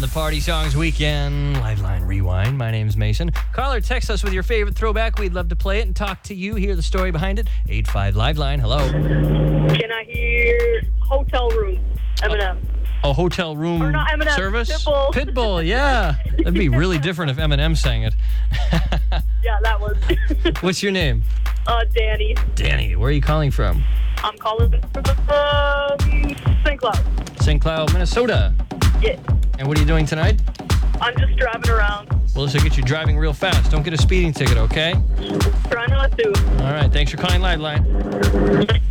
the Party Songs Weekend Liveline Rewind. My name's Mason. Call or text us with your favorite throwback. We'd love to play it and talk to you, hear the story behind it. 85 Liveline, hello. Can I hear Hotel Room, Eminem? A hotel room Or not Eminem, service? Pitbull. Pitbull, yeah. That'd be really different if Eminem sang it. Yeah, that was. What's your name? Danny. Danny, where are you calling from? I'm calling from St. Cloud. St. Cloud, Minnesota. Yeah. And what are you doing tonight? I'm just driving around. Well, this will get you driving real fast. Don't get a speeding ticket, okay? Trying not to. All right, thanks for calling Liveline.